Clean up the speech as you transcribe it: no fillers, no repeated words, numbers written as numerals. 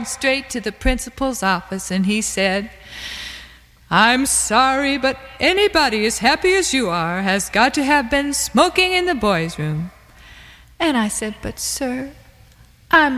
went straight to the principal's office, and he said, "I'm sorry, but anybody as happy as you are has got to have been smoking in the boys' room." And I said, "But, sir, I'm